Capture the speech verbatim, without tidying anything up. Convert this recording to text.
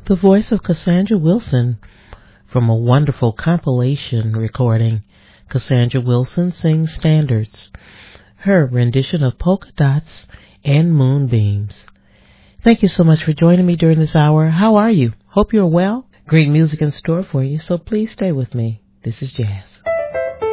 the voice of Cassandra Wilson from a wonderful compilation recording, Cassandra Wilson Sings Standards, her rendition of Polka Dots and Moonbeams. Thank you so much for joining me during this hour. How are you? Hope you're well. Great music in store for you, so please stay with me. This is Jazz.